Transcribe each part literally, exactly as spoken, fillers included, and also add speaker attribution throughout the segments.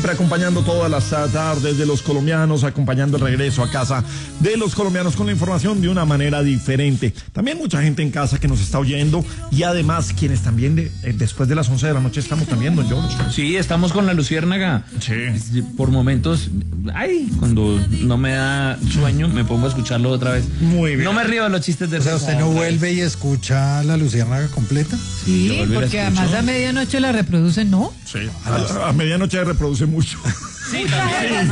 Speaker 1: Acompañando todas las tardes de los colombianos, acompañando el regreso a casa de los colombianos con la información de una manera diferente. También mucha gente en casa que nos está oyendo y además quienes también de, eh, después de las once de la noche estamos también, don George.
Speaker 2: Sí, estamos con la Luciérnaga.
Speaker 1: Sí.
Speaker 2: Por momentos, ay, cuando no me da sueño me pongo a escucharlo otra vez.
Speaker 1: Muy bien.
Speaker 2: No me río de los chistes de...
Speaker 3: O sea, ¿usted no vuelve y escucha la Luciérnaga completa?
Speaker 4: Sí, porque además a medianoche la reproducen, ¿no?
Speaker 1: Sí, a, a medianoche reproduce mucho.
Speaker 2: Sí,
Speaker 4: también.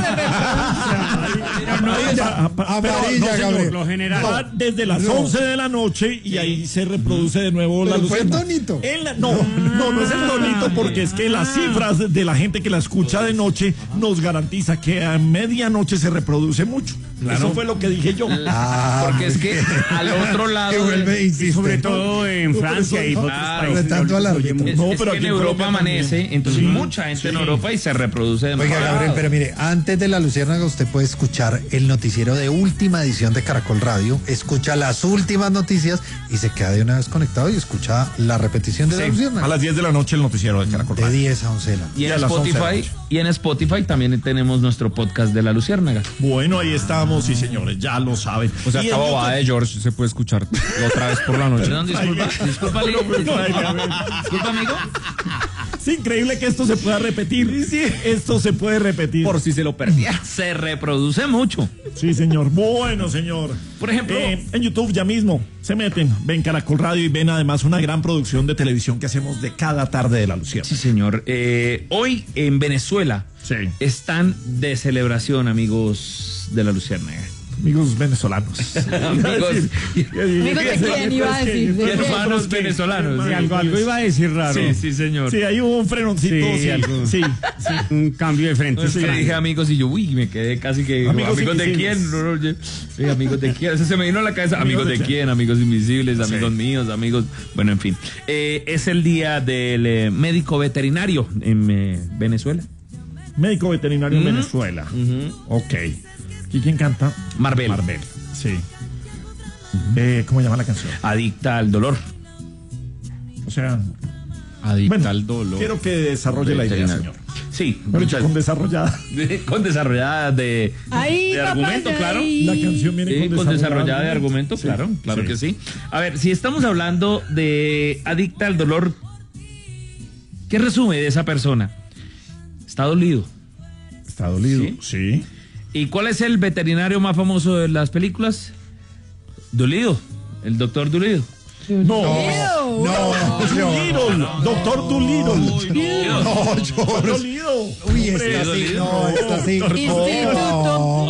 Speaker 1: Pero no, ya,
Speaker 3: amarilla, Gabriel.
Speaker 1: Lo general. Va desde las no. once de la noche y ahí se reproduce de nuevo la luz.
Speaker 3: ¿Fue el tonito?
Speaker 1: La, no, no, no es el tonito porque es que las cifras de la gente que la escucha de noche nos garantiza que a medianoche se reproduce mucho. Claro. Eso fue lo que dije yo.
Speaker 2: Ah, porque es que al otro lado,
Speaker 3: que vuelve,
Speaker 5: y sobre todo en no, Francia y otros países.
Speaker 3: No,
Speaker 2: a la
Speaker 3: es,
Speaker 2: no, pero es que en Europa amanece, también. Entonces sí, mucha gente sí. en Europa y se reproduce de
Speaker 3: Oiga, Gabriel, pero mire, antes de la Luciérnaga usted puede escuchar el noticiero de última edición de Caracol Radio, escucha las últimas noticias y se queda de una vez conectado y escucha la repetición de sí. la Luciérnaga.
Speaker 1: A las diez de la noche el noticiero de Caracol Radio.
Speaker 3: De diez a once de la
Speaker 2: noche. Y en Spotify, y en Spotify también tenemos nuestro podcast de la Luciérnaga.
Speaker 1: Bueno, ahí estamos, sí señores, ya lo saben.
Speaker 6: O sea, esta bobada de George se puede escuchar otra vez por la noche.
Speaker 2: Perdón, disculpa, disculpa, disculpa, amigo.
Speaker 1: Es increíble que esto se pueda repetir. Sí, esto se puede repetir.
Speaker 2: Por si se lo perdía. Se reproduce mucho.
Speaker 1: Sí, señor. Bueno, señor.
Speaker 2: Por ejemplo,
Speaker 1: eh, en YouTube ya mismo se meten, ven Caracol Radio y ven además una gran producción de televisión que hacemos de cada tarde de la Luciérnaga.
Speaker 2: Sí, señor. Eh, hoy en Venezuela
Speaker 1: sí.
Speaker 2: están de celebración, amigos de la Luciérnaga.
Speaker 1: Amigos venezolanos.
Speaker 2: amigos,
Speaker 4: amigos de quién iba a decir.
Speaker 2: De hermanos venezolanos.
Speaker 5: Sí, algo, algo iba a decir raro.
Speaker 2: Sí, sí, señor.
Speaker 1: Sí, ahí hubo un frenoncito.
Speaker 5: Sí,
Speaker 1: sí,
Speaker 5: algo,
Speaker 1: sí,
Speaker 5: sí. Un cambio de frente.
Speaker 2: No, es que dije amigos y yo, uy, me quedé casi que. Amigos, ¿amigos de quién? No, no, sí, amigos de quién. Eso se me vino a la cabeza. Amigos, amigos de, de quién, amigos invisibles, amigos sí. míos, amigos. Bueno, en fin. Eh, es el día del eh, médico veterinario en eh, Venezuela.
Speaker 1: Médico veterinario
Speaker 2: uh-huh.
Speaker 1: en Venezuela.
Speaker 2: Uh-huh.
Speaker 1: Ok. ¿Y quién canta?
Speaker 2: Marvel.
Speaker 1: Marvel. Sí. Uh-huh. eh, ¿Cómo llama la canción?
Speaker 2: Adicta al dolor.
Speaker 1: O sea,
Speaker 6: adicta
Speaker 1: bueno,
Speaker 6: al dolor.
Speaker 1: Quiero que desarrolle la idea, señor.
Speaker 2: Sí.
Speaker 1: Pero muchas, con desarrollada.
Speaker 2: De, con desarrollada de,
Speaker 4: ahí,
Speaker 2: de argumento, claro.
Speaker 1: La canción viene
Speaker 2: sí,
Speaker 1: con,
Speaker 2: con desarrollada de argumento, sí, claro, claro sí. que sí. A ver, si estamos hablando de adicta al dolor, ¿qué resume de esa persona? Está dolido.
Speaker 1: Está dolido, sí. sí.
Speaker 2: ¿Y cuál es el veterinario más famoso de las películas? Dolido, el doctor Dolido.
Speaker 1: No, no, no, Dolittle, doctor Dolittle.
Speaker 3: No, yo
Speaker 1: Dolido.
Speaker 3: Uy, está así, no, está así.
Speaker 4: Instituto.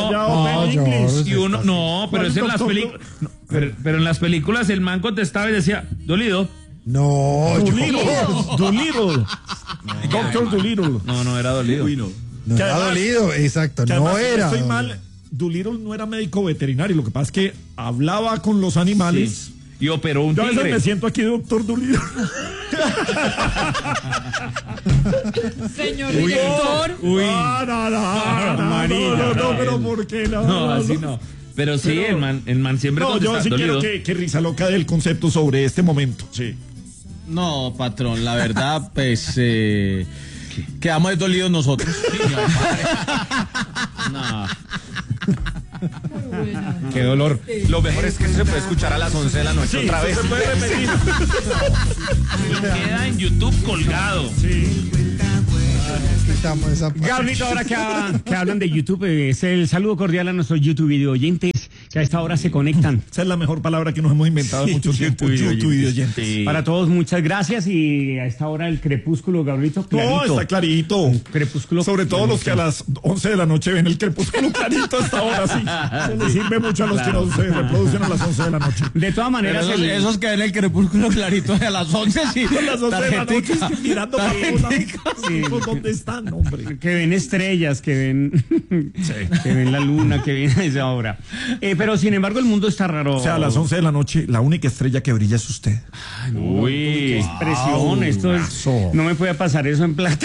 Speaker 2: No, y uno, no, pero es en las películas. Pero, pero en las películas el man contestaba y decía, Dolido.
Speaker 3: No,
Speaker 1: Dolittle, Dolittle. Doctor Dolittle.
Speaker 2: No, no, era Dolido.
Speaker 3: Uy, no. No era además, dolido, exacto, no
Speaker 1: además,
Speaker 3: era.
Speaker 1: Estoy mal, Dolittle no era médico veterinario, lo que pasa es que hablaba con los animales.
Speaker 2: Sí. Y operó un
Speaker 1: Yo
Speaker 2: tigre.
Speaker 1: a veces me siento aquí doctor Dolittle.
Speaker 4: Señor uy, director.
Speaker 2: Uy.
Speaker 1: No, no, no, no, Marina, no, no, no, pero ¿por qué no?
Speaker 2: No, no así no. Pero sí, pero, el man, el man siempre
Speaker 1: no, yo sí dolido. Quiero que, que risa loca del concepto sobre este momento, sí.
Speaker 6: No, patrón, la verdad, pues... Eh... Quedamos dolidos nosotros.
Speaker 2: No.
Speaker 6: Qué dolor. Lo mejor es que se puede escuchar a las once de la noche
Speaker 1: sí,
Speaker 6: otra vez.
Speaker 1: Se puede repetir.
Speaker 2: Queda en YouTube colgado.
Speaker 1: Sí.
Speaker 5: Gabriel, ahora que, ha, que hablan de YouTube, es el saludo cordial a nuestros YouTube video oyentes que a esta hora se conectan.
Speaker 1: Esa es la mejor palabra que nos hemos inventado en sí, mucho tiempo. YouTube video oyentes.
Speaker 5: Sí. Para todos, muchas gracias. Y a esta hora el crepúsculo, Gabrielito, clarito.
Speaker 1: No, está clarito. Un
Speaker 5: crepúsculo
Speaker 1: Sobre todo
Speaker 5: clarito.
Speaker 1: Los que a las once de la noche ven el crepúsculo clarito hasta ahora, sí. Se les sirve mucho a los claro. que no se reproducen a las once de la noche.
Speaker 5: De todas maneras,
Speaker 6: esos,
Speaker 5: el...
Speaker 6: esos que ven el crepúsculo clarito a las once, sí.
Speaker 1: A las once de la noche, es que mirando para todos lados. Sí. ¿Dónde están, hombre?
Speaker 5: Que ven estrellas, que ven, sí. que ven la luna, que ven a esa hora. Eh, pero sin embargo, el mundo está raro.
Speaker 1: O sea, a las once de la noche, la única estrella que brilla es usted.
Speaker 5: Ay, no, uy, qué expresión. Wow, esto es, no me puede pasar eso en plata.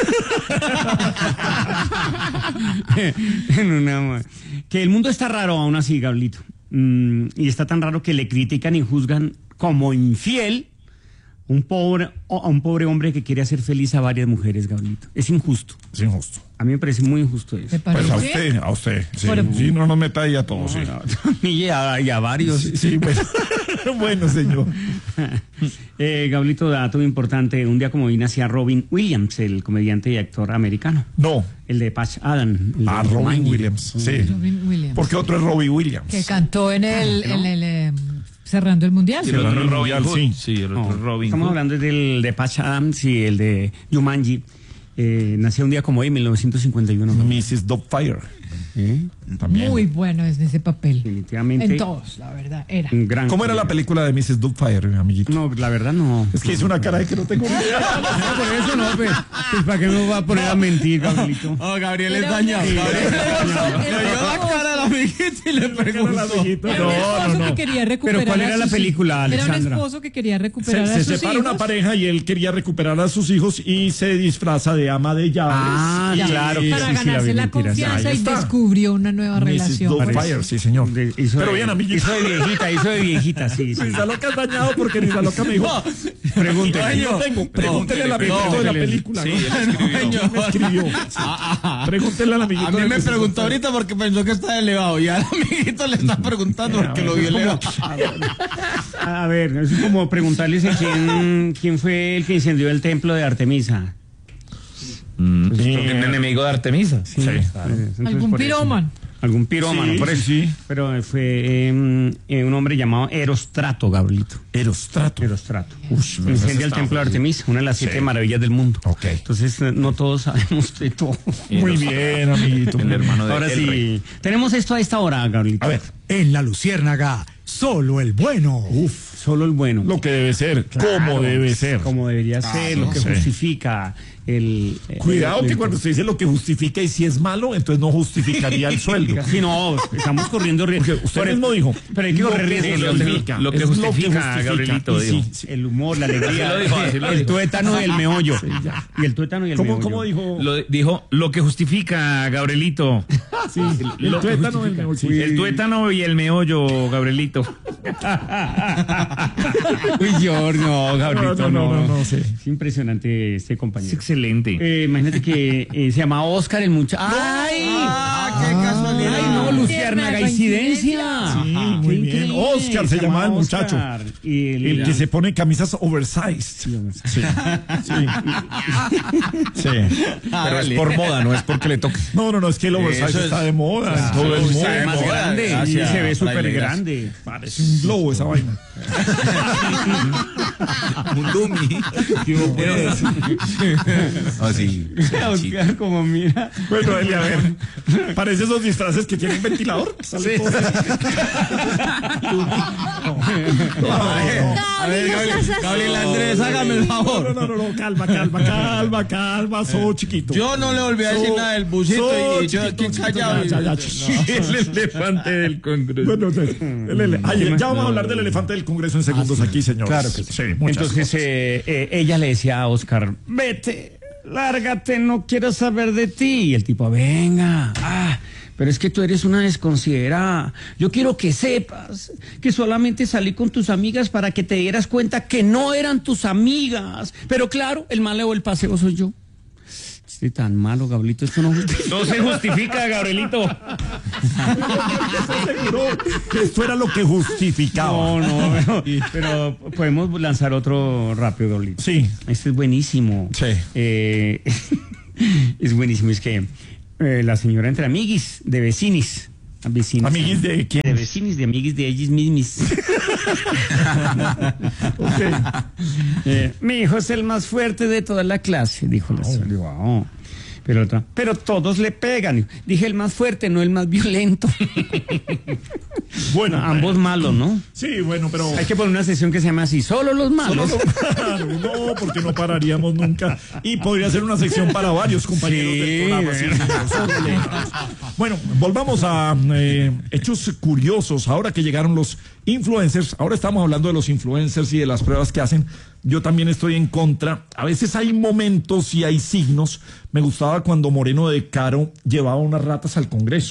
Speaker 5: en una, que el mundo está raro aún así, Gablito. Mm, y está tan raro que le critican y juzgan como infiel un pobre, a un pobre hombre que quiere hacer feliz a varias mujeres, Gabrielito. Es injusto.
Speaker 1: Es injusto.
Speaker 5: A mí me parece muy injusto eso.
Speaker 4: ¿Te parece?
Speaker 1: Pues a usted, a usted. Sí,
Speaker 4: Por-
Speaker 1: sí, no nos meta ahí a todos. Sí,
Speaker 5: Y a, y a varios.
Speaker 1: sí, sí, bueno. Bueno, señor.
Speaker 5: Eh, Gabrielito, dato importante. Un día como hoy nacía Robin Williams, el comediante y actor americano.
Speaker 1: No,
Speaker 5: El de Patch Adam. El de
Speaker 1: a Robin
Speaker 5: Jumanji.
Speaker 1: Williams. Sí.
Speaker 4: Robin Williams.
Speaker 1: Porque otro es Robbie Williams.
Speaker 4: Que cantó en el, en el eh, cerrando el mundial.
Speaker 2: Y el otro
Speaker 1: Cerrando el
Speaker 2: Robin
Speaker 1: mundial,
Speaker 2: Hood.
Speaker 1: sí.
Speaker 2: Sí, el
Speaker 5: No,
Speaker 2: otro Robin
Speaker 5: estamos
Speaker 2: Hood.
Speaker 5: hablando del de Patch Adams y el de Jumanji. Eh, nació un día como hoy, en mil novecientos cincuenta y uno.
Speaker 1: missus Doubtfire.
Speaker 5: ¿Eh?
Speaker 1: También.
Speaker 4: Muy bueno es ese papel.
Speaker 5: Definitivamente.
Speaker 4: En todos, la verdad, era.
Speaker 5: Un gran
Speaker 1: ¿Cómo era la película de missus Doubtfire, mi amiguito?
Speaker 5: No, la verdad no.
Speaker 1: Es que hizo una cara de que no tengo ni idea.
Speaker 5: No, por eso no, pues, pues ¿para qué me va a poner a mentir, Gabrielito?
Speaker 6: Oh, Gabriel es
Speaker 4: Era
Speaker 6: dañado.
Speaker 4: un-
Speaker 6: Gabriel es dañado.
Speaker 4: Era
Speaker 6: Le dio
Speaker 4: un
Speaker 6: la
Speaker 4: esposo.
Speaker 6: cara a la amiguita y le preguntó.
Speaker 4: Era un esposo
Speaker 1: No, no, no.
Speaker 4: que quería recuperar.
Speaker 5: ¿cuál
Speaker 4: a
Speaker 5: era la
Speaker 4: sus
Speaker 5: película,
Speaker 4: hijos. Era un
Speaker 5: Alexandra?
Speaker 4: esposo que quería
Speaker 1: Se,
Speaker 4: recuperar a
Speaker 1: se
Speaker 4: sus
Speaker 1: separa
Speaker 4: hijos.
Speaker 1: una pareja y él quería recuperar a sus hijos y se disfraza de ama de llaves.
Speaker 5: Ah,
Speaker 1: Y-
Speaker 5: claro.
Speaker 4: Para
Speaker 5: Sí, sí, la
Speaker 4: ganarse
Speaker 5: vi,
Speaker 4: la
Speaker 5: mentiras.
Speaker 4: confianza
Speaker 1: Ahí
Speaker 4: y
Speaker 1: está.
Speaker 4: descubrió una nueva
Speaker 1: missus
Speaker 4: relación.
Speaker 1: Doubtfire, sí, señor.
Speaker 5: De- hizo
Speaker 1: Pero
Speaker 5: de-
Speaker 1: bien, amiguito.
Speaker 5: Hizo de viejita, hizo de viejita, sí, sí.
Speaker 1: Luisa Loca es dañado porque Luisa Loca me dijo.
Speaker 5: Pregúntele.
Speaker 1: Ay, no tengo. Pregúntele al amiguito
Speaker 6: no,
Speaker 1: de la
Speaker 5: no,
Speaker 1: película.
Speaker 2: Sí,
Speaker 1: ¿no?
Speaker 2: él escribió.
Speaker 1: ¿Quién me escribió? Sí. Pregúntele al amiguito.
Speaker 6: A mí
Speaker 1: de
Speaker 6: me
Speaker 1: missus
Speaker 6: preguntó
Speaker 1: Doubtfire.
Speaker 6: ahorita porque pensó que está elevado y al amiguito le está preguntando porque lo vio elevado.
Speaker 5: A ver, es como preguntarles a quién, quién fue el que incendió el templo de Artemisa.
Speaker 2: Mm, pues, porque un enemigo de Artemisa.
Speaker 1: Sí.
Speaker 5: Eh, entonces,
Speaker 4: Algún
Speaker 5: por eso.
Speaker 4: pirómano.
Speaker 5: Algún pirómano,
Speaker 1: Sí,
Speaker 5: por
Speaker 1: sí,
Speaker 5: eso.
Speaker 1: sí.
Speaker 5: Pero fue eh, eh, un hombre llamado Erostrato, Gabrielito.
Speaker 1: Erostrato.
Speaker 5: Erostrato.
Speaker 1: Ush, pero
Speaker 5: Incendia
Speaker 1: ese
Speaker 5: el
Speaker 1: está
Speaker 5: templo de
Speaker 1: fácil.
Speaker 5: Artemisa, una de las siete
Speaker 1: Sí.
Speaker 5: maravillas del mundo.
Speaker 1: Ok.
Speaker 5: Entonces, eh, no todos sabemos de todo.
Speaker 1: Muy bien, amiguito.
Speaker 2: El hermano de
Speaker 5: Ahora
Speaker 2: El Rey.
Speaker 5: sí, tenemos esto a esta hora, Gabrielito.
Speaker 1: A ver,
Speaker 3: En La Luciérnaga, solo el bueno.
Speaker 1: uf,
Speaker 5: Solo el bueno.
Speaker 1: lo que debe ser, como debe ser.
Speaker 5: Como debería ser, lo que
Speaker 1: sí.
Speaker 5: justifica el... el-
Speaker 1: Cuidado
Speaker 5: el-
Speaker 1: que cuando usted dice lo que justifica y si es malo, entonces no justificaría el sueldo.
Speaker 5: Sí, no, estamos corriendo riesgo.
Speaker 1: Porque usted mismo dijo,
Speaker 5: Pero hay que
Speaker 1: lo
Speaker 5: correr
Speaker 1: que
Speaker 5: riesgo.
Speaker 2: lo que-
Speaker 1: justifica,
Speaker 2: lo que
Speaker 1: es
Speaker 2: justifica, Gabrielito,
Speaker 1: y sí,
Speaker 2: dijo.
Speaker 1: sí.
Speaker 5: El humor, la alegría,
Speaker 2: Así lo dijo, así lo
Speaker 5: el
Speaker 2: dijo.
Speaker 5: tuétano y el meollo.
Speaker 1: ya.
Speaker 5: Y el tuétano y el
Speaker 1: ¿Cómo,
Speaker 5: meollo.
Speaker 1: cómo dijo?
Speaker 2: Lo dijo lo que justifica, Gabrielito.
Speaker 1: Sí, el
Speaker 2: Lo que
Speaker 1: tuétano del
Speaker 2: justifica.
Speaker 1: meollo, sí.
Speaker 2: El tuétano y el meollo, Gabrielito.
Speaker 5: Uy, George, no, Gabrielito,
Speaker 1: No, no,
Speaker 5: no.
Speaker 1: no, no, no, sí.
Speaker 5: Es impresionante este
Speaker 2: Es
Speaker 5: compañero.
Speaker 2: excelente.
Speaker 5: Eh, imagínate que eh, se llama Oscar el muchacho. ¡Ay!
Speaker 6: Ah, qué casualidad.
Speaker 5: ¡Ay, no, Luciérnaga,
Speaker 4: Tierna
Speaker 5: incidencia!
Speaker 1: Sí,
Speaker 5: Ajá.
Speaker 1: muy
Speaker 5: Qué
Speaker 1: bien.
Speaker 5: increíble.
Speaker 1: Oscar se llamaba el muchacho.
Speaker 5: Oscar. Y el,
Speaker 1: El que se pone camisas oversized. Sí, sí. Sí.
Speaker 6: Pero
Speaker 2: es por moda, no es porque le toque.
Speaker 1: No, no, no, es que el oversized
Speaker 6: Eso es-
Speaker 1: está de moda en todo el
Speaker 6: Eso
Speaker 1: mundo.
Speaker 6: está de
Speaker 5: más
Speaker 6: moda,
Speaker 5: grande.
Speaker 6: gracias,
Speaker 5: y se ve súper
Speaker 6: Fraile,
Speaker 5: grande.
Speaker 1: Parece un globo esa vaina.
Speaker 2: Un dummy. Así.
Speaker 5: Oscar, como mira.
Speaker 1: Bueno, Eli, a ver. Parece esos disfraces que tienen ventilador. Sale todo
Speaker 6: A ver, Gabriel, Gabriel Andrés, hágame el
Speaker 1: No,
Speaker 6: favor.
Speaker 1: no, no, no, calma, calma, calma, calma, so chiquito.
Speaker 6: Yo no le volví a decir
Speaker 1: So-
Speaker 6: nada del busito
Speaker 1: so
Speaker 6: y yo
Speaker 1: chiquito,
Speaker 6: aquí
Speaker 1: chiquito,
Speaker 6: callado.
Speaker 1: ya, ya,
Speaker 6: y-
Speaker 1: ya.
Speaker 2: El elefante del Congreso.
Speaker 1: Bueno, entonces, el ele- ay, ya vamos a hablar del elefante del Congreso en segundos aquí, señores.
Speaker 3: Claro que sí.
Speaker 1: Sí, muchas
Speaker 5: Entonces
Speaker 1: cosas.
Speaker 5: eh, eh, ella le decía a Oscar, vete, lárgate, no quiero saber de ti. Y el tipo, venga, ah, pero es que tú eres una desconsiderada. Yo quiero que sepas que solamente salí con tus amigas para que te dieras cuenta que no eran tus amigas. Pero claro, el maleo del paseo soy yo. Estoy tan malo, Gabrielito, esto no justifica.
Speaker 2: No se justifica, Gabrielito.
Speaker 1: Se aseguró que esto era lo que justificaba.
Speaker 5: No, no, pero, pero podemos lanzar otro rápido, Gabrielito.
Speaker 1: Sí.
Speaker 5: Este es buenísimo.
Speaker 1: Sí.
Speaker 5: Eh, es buenísimo. Es que eh, la señora entre amiguis de vecinis. Vecinis.
Speaker 1: ¿Amiguis de quién?
Speaker 5: De vecinis, de amiguis de ellos mismos. Eh, mi hijo es el más fuerte de toda la clase, dijo la señora. Digo, "Ah". Pero otra, pero todos le pegan. Dije el más fuerte, no el más violento.
Speaker 1: Bueno,
Speaker 5: Ambos malos, ¿no?
Speaker 1: Sí, bueno, pero.
Speaker 5: Hay que poner una sesión que se llama así, solo los malos.
Speaker 1: Claro, no, porque no pararíamos nunca. Y podría ser una sección para varios compañeros
Speaker 5: Sí,
Speaker 1: del programa. sí,
Speaker 5: eh.
Speaker 1: señor, solo los malos. Bueno, volvamos a eh, hechos curiosos. Ahora que llegaron los influencers, ahora estamos hablando de los influencers y de las pruebas que hacen. Yo también estoy en contra. A veces hay momentos y hay signos. Me gustaba cuando Moreno de Caro llevaba unas ratas al Congreso.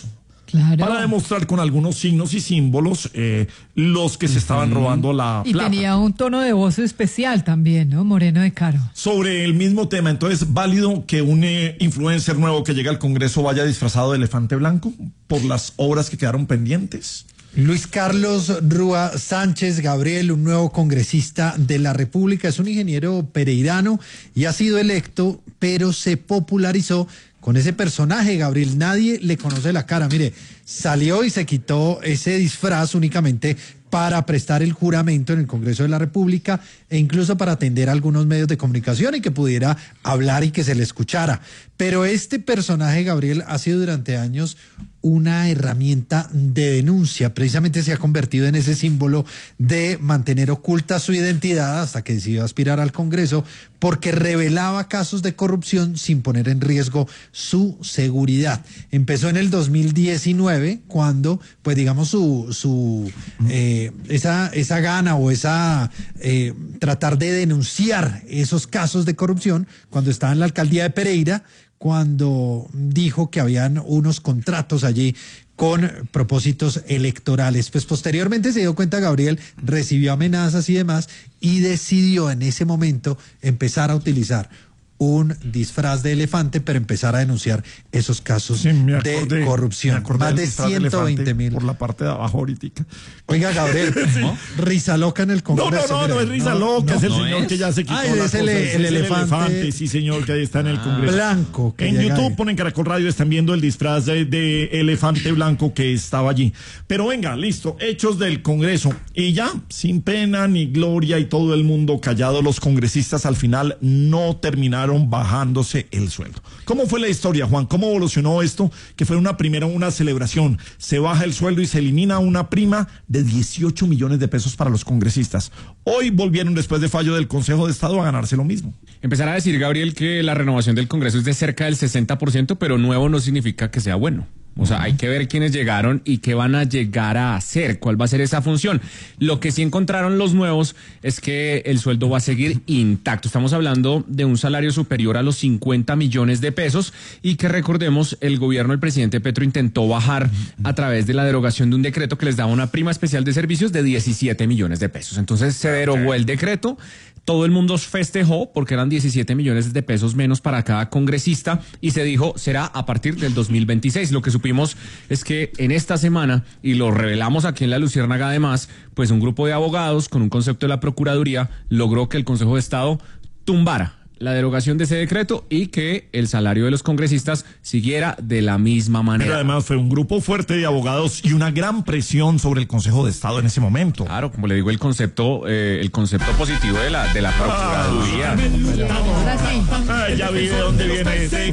Speaker 4: Claro.
Speaker 1: para demostrar con algunos signos y símbolos eh, los que se estaban robando la
Speaker 4: Y
Speaker 1: plata.
Speaker 4: tenía un tono de voz especial también, ¿no? Moreno de Caro.
Speaker 1: Sobre el mismo tema, entonces, ¿válido que un eh, influencer nuevo que llega al Congreso vaya disfrazado de elefante blanco por las obras que quedaron pendientes?
Speaker 3: Luis Carlos Rúa Sánchez Gabriel, un nuevo congresista de la República, es un ingeniero pereirano y ha sido electo, pero se popularizó con ese personaje, Gabriel. Nadie le conoce la cara. Mire, salió y se quitó ese disfraz únicamente para prestar el juramento en el Congreso de la República e incluso para atender a algunos medios de comunicación y que pudiera hablar y que se le escuchara. Pero este personaje, Gabriel, ha sido durante años una herramienta de denuncia. Precisamente se ha convertido en ese símbolo de mantener oculta su identidad hasta que decidió aspirar al Congreso, porque revelaba casos de corrupción sin poner en riesgo su seguridad. Empezó en el dos mil diecinueve, cuando, pues digamos, su, su eh, esa, esa gana o esa eh, tratar de denunciar esos casos de corrupción cuando estaba en la alcaldía de Pereira, cuando dijo que habían unos contratos allí con propósitos electorales. Pues posteriormente se dio cuenta, Gabriel, recibió amenazas y demás, y decidió en ese momento empezar a utilizar un disfraz de elefante, pero empezar a denunciar esos casos
Speaker 1: Sí, me
Speaker 3: de
Speaker 1: acordé,
Speaker 3: corrupción.
Speaker 1: me acordé
Speaker 3: Más
Speaker 1: del
Speaker 3: de
Speaker 1: disfraz
Speaker 3: ciento veinte
Speaker 1: elefante
Speaker 3: mil.
Speaker 1: por la parte de abajo ahorita.
Speaker 3: Oiga, Gabriel, ¿no? Risa loca en el
Speaker 1: No,
Speaker 3: Congreso.
Speaker 1: no, no, no
Speaker 3: mire,
Speaker 1: es risa loca, es el
Speaker 2: no
Speaker 1: señor
Speaker 2: es.
Speaker 1: que ya se quitó
Speaker 3: Ah,
Speaker 1: la
Speaker 3: es el-
Speaker 1: cosa,
Speaker 3: el
Speaker 1: ese es
Speaker 3: elefante.
Speaker 1: sí señor, que ahí está en el Congreso.
Speaker 3: blanco. que
Speaker 1: En
Speaker 3: llega
Speaker 1: YouTube
Speaker 3: ahí.
Speaker 1: ponen Caracol Radio, están viendo el disfraz de, de elefante blanco que estaba allí. Pero venga, listo, hechos del Congreso. Y ya, sin pena ni gloria y todo el mundo callado, los congresistas al final no terminaron bajándose el sueldo. ¿Cómo fue la historia, Juan? ¿Cómo evolucionó esto? Que fue una primera una celebración. Se baja el sueldo y se elimina una prima de dieciocho millones de pesos para los congresistas. Hoy volvieron, después de fallo del Consejo de Estado, a ganarse lo mismo.
Speaker 7: Empezar a decir, Gabriel, que la renovación del Congreso es de cerca del sesenta por ciento, pero nuevo no significa que sea bueno. O sea, hay que ver quiénes llegaron y qué van a llegar a hacer, cuál va a ser esa función. Lo que sí encontraron los nuevos es que el sueldo va a seguir intacto. Estamos hablando de un salario superior a los cincuenta millones de pesos y que, recordemos, el gobierno del presidente Petro intentó bajar a través de la derogación de un decreto que les daba una prima especial de servicios de diecisiete millones de pesos. Entonces se derogó el decreto. Todo el mundo festejó porque eran diecisiete millones de pesos menos para cada congresista y se dijo será a partir del dos mil veintiséis. Lo que supimos es que en esta semana, y lo revelamos aquí en La Luciérnaga además, pues un grupo de abogados con un concepto de la Procuraduría logró que el Consejo de Estado tumbara la derogación de ese decreto y que el salario de los congresistas siguiera de la misma manera.
Speaker 1: Pero además fue un grupo fuerte de abogados y una gran presión sobre el Consejo de Estado en ese momento.
Speaker 7: Claro, como le digo, el concepto, eh, el concepto positivo de la, de la Procuraduría.
Speaker 4: Ahora sí.
Speaker 1: Ay, ya vi de dónde viene ese.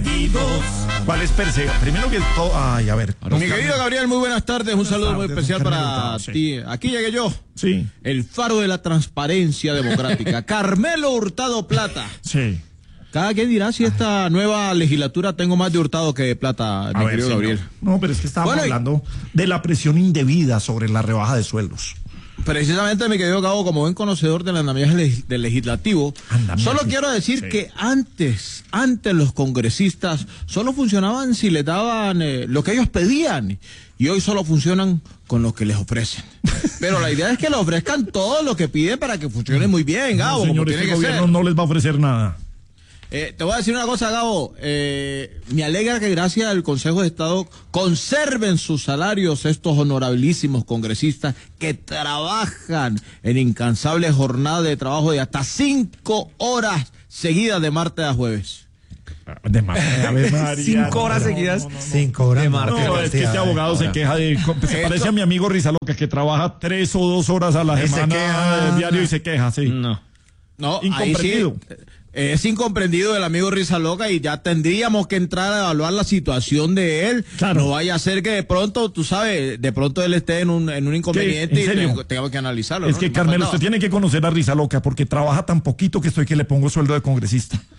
Speaker 1: ¿Cuál es perseguido? Primero que todo, ay, a ver.
Speaker 6: Mi querido Gabriel, muy buenas tardes. Un saludo muy
Speaker 1: tardes,
Speaker 6: especial
Speaker 1: Oscar
Speaker 6: para
Speaker 1: Hurtado, sí.
Speaker 6: ti. Aquí llegué yo.
Speaker 1: Sí,
Speaker 6: El faro de la transparencia democrática. Carmelo Hurtado Plata.
Speaker 1: sí.
Speaker 6: Cada quien dirá si esta nueva legislatura tengo más de Hurtado que de Plata, mi
Speaker 1: A ver,
Speaker 6: querido
Speaker 1: señor.
Speaker 6: Gabriel.
Speaker 1: No, pero es que estábamos
Speaker 6: Bueno, y-
Speaker 1: hablando de la presión indebida sobre la rebaja de sueldos.
Speaker 6: Precisamente, mi querido Gabo, como buen conocedor del andamiaje leg- del legislativo,
Speaker 1: Andamiaje.
Speaker 6: solo quiero decir
Speaker 1: Sí.
Speaker 6: que antes, antes los congresistas solo funcionaban si les daban eh, lo que ellos pedían y hoy solo funcionan con lo que les ofrecen. Pero la idea es que les ofrezcan todo lo que piden para que funcione muy bien, Gabo,
Speaker 1: no,
Speaker 6: como
Speaker 1: señor,
Speaker 6: tiene
Speaker 1: este
Speaker 6: que
Speaker 1: gobierno
Speaker 6: ser.
Speaker 1: no les va a ofrecer nada.
Speaker 6: Eh, te voy a decir una cosa, Gabo. Eh, me alegra que gracias al Consejo de Estado conserven sus salarios estos honorabilísimos congresistas que trabajan en incansables jornadas de trabajo de hasta cinco horas seguidas de martes a jueves.
Speaker 1: De más, a ver, María,
Speaker 2: Cinco horas
Speaker 1: no, no,
Speaker 2: seguidas.
Speaker 1: no, no, no.
Speaker 3: Cinco horas.
Speaker 2: De
Speaker 3: no,
Speaker 2: martes.
Speaker 1: No,
Speaker 3: qué
Speaker 1: es que este
Speaker 3: cantidad,
Speaker 1: abogado
Speaker 3: eh.
Speaker 1: se queja de... Se parece a mi amigo Rizaloca, que trabaja tres o dos horas a la
Speaker 3: Y se
Speaker 1: semana
Speaker 3: queja.
Speaker 1: diario y se queja, sí.
Speaker 2: No.
Speaker 6: No, ahí
Speaker 1: Incomprendido.
Speaker 6: sí, eh, es incomprendido del amigo Rizaloca y ya tendríamos que entrar a evaluar la situación de él.
Speaker 1: Claro.
Speaker 6: No vaya a ser que de pronto, tú sabes, de pronto él esté en un, en un inconveniente
Speaker 1: ¿En serio?
Speaker 6: y te- tengamos que analizarlo.
Speaker 1: Es
Speaker 6: ¿no?
Speaker 1: que,
Speaker 6: No
Speaker 1: Carmelo,
Speaker 6: faltaba.
Speaker 1: usted tiene que conocer a Rizaloca porque trabaja tan poquito que estoy que le pongo sueldo de congresista.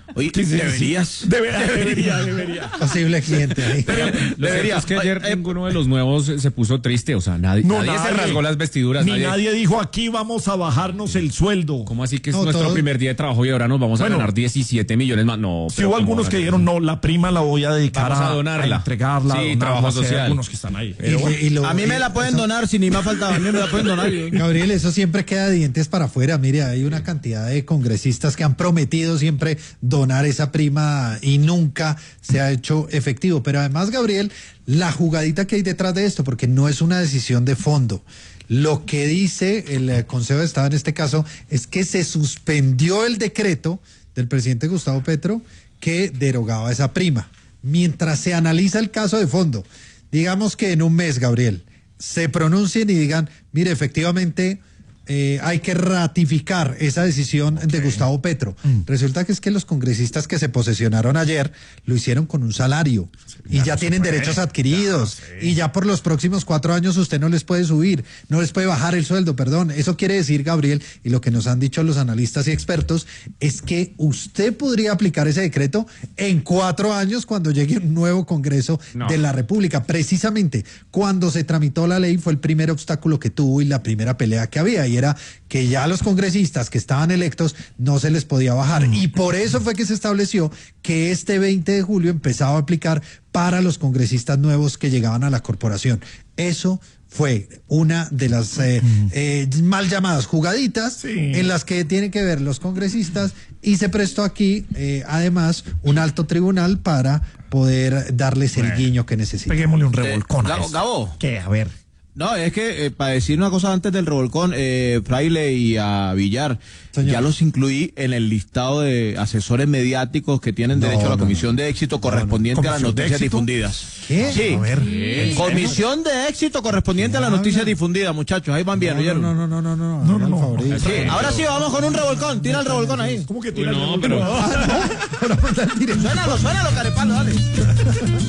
Speaker 6: Oye,
Speaker 1: Sí, sí,
Speaker 6: deberías.
Speaker 1: sí. Debería, debería, debería.
Speaker 3: Posible cliente ahí.
Speaker 7: Lo cierto es que ayer
Speaker 6: Eh,
Speaker 7: ninguno de los nuevos se puso triste, o sea, nadie,
Speaker 1: No,
Speaker 7: nadie se
Speaker 1: nadie.
Speaker 7: rasgó las vestiduras.
Speaker 1: Ni
Speaker 7: nadie-
Speaker 1: nadie dijo aquí vamos a bajarnos el sueldo.
Speaker 7: ¿Cómo así que es
Speaker 3: No,
Speaker 7: nuestro
Speaker 3: todos-
Speaker 7: primer día de trabajo y ahora nos vamos a
Speaker 1: Bueno,
Speaker 7: ganar diecisiete millones más? No,
Speaker 1: Sí,
Speaker 7: pero
Speaker 1: hubo
Speaker 7: ¿cómo
Speaker 1: algunos
Speaker 7: van
Speaker 1: que
Speaker 7: a-
Speaker 1: dijeron, no, la prima la voy a dedicar
Speaker 7: Vamos a
Speaker 1: a,
Speaker 7: donarla.
Speaker 1: a entregarla.
Speaker 7: Sí,
Speaker 1: a donarla,
Speaker 7: trabajo
Speaker 1: sí, hay
Speaker 7: social.
Speaker 1: algunos que están ahí.
Speaker 3: Y-
Speaker 1: Pero bueno.
Speaker 3: y lo-
Speaker 6: A mí me
Speaker 3: y-
Speaker 6: la pueden
Speaker 3: eso-
Speaker 6: donar, si ni me ha faltado, a mí me la pueden donar. yo-
Speaker 3: Gabriel, eso siempre queda de dientes para afuera. Mire, hay una cantidad de congresistas que han prometido siempre donar esa prima y nunca se ha hecho efectivo. Pero además, Gabriel, la jugadita que hay detrás de esto, porque no es una decisión de fondo. Lo que dice el eh, Consejo de Estado en este caso es que se suspendió el decreto del presidente Gustavo Petro que derogaba esa prima. Mientras se analiza el caso de fondo, digamos que en un mes, Gabriel, se pronuncien y digan, mire, efectivamente eh, hay que ratificar esa decisión de Gustavo Petro. Resulta que es que los congresistas que se posesionaron ayer lo hicieron con un salario y ya
Speaker 1: claro,
Speaker 3: tienen
Speaker 1: se puede.
Speaker 3: derechos adquiridos y ya por los próximos cuatro años usted no les puede subir, no les puede bajar el sueldo, perdón. Eso quiere decir, Gabriel, y lo que nos han dicho los analistas y expertos, es que usted podría aplicar ese decreto en cuatro años cuando llegue un nuevo Congreso
Speaker 7: No.
Speaker 3: de la República. Precisamente cuando se tramitó la ley fue el primer obstáculo que tuvo y la primera pelea que había, y era que ya los congresistas que estaban electos no se les podía bajar. Y por eso fue que se estableció que este veinte de julio empezaba a aplicar para los congresistas nuevos que llegaban a la corporación. Eso fue una de las eh, eh, mal llamadas jugaditas
Speaker 1: Sí.
Speaker 3: en las que tienen que ver los congresistas, y se prestó aquí eh, además un alto tribunal para poder darles el guiño que necesitan.
Speaker 1: Peguémosle un revolcón a
Speaker 6: Gabo,
Speaker 1: eso.
Speaker 6: Gabo.
Speaker 1: ¿Qué? A ver.
Speaker 6: No, es que eh, para decir una cosa antes del revolcón, eh, Fraile y a Villar,
Speaker 3: Señor.
Speaker 6: ya los incluí en el listado de asesores mediáticos que tienen
Speaker 3: No,
Speaker 6: derecho a la
Speaker 3: no,
Speaker 6: comisión de éxito correspondiente a las
Speaker 1: ¿Comisión de
Speaker 6: noticias
Speaker 1: éxito?
Speaker 6: difundidas.
Speaker 3: ¿Qué?
Speaker 6: Sí.
Speaker 1: A ver.
Speaker 6: Eh, Comisión de éxito correspondiente a las
Speaker 3: habla?
Speaker 6: noticias difundidas, muchachos. Ahí van bien,
Speaker 3: No,
Speaker 6: ¿oyeron?
Speaker 3: no, no, no, no, no,
Speaker 1: No,
Speaker 3: haga
Speaker 1: no,
Speaker 3: el
Speaker 1: no.
Speaker 3: favorito.
Speaker 6: Sí, ahora sí vamos con un revolcón. Tira el revolcón ahí.
Speaker 1: ¿Cómo que
Speaker 7: Uy,
Speaker 1: tira el
Speaker 7: no,
Speaker 1: revolcón?
Speaker 7: pero-
Speaker 3: Ahora manda el directo.
Speaker 6: Suénalo, suénalo, carepalo, dale.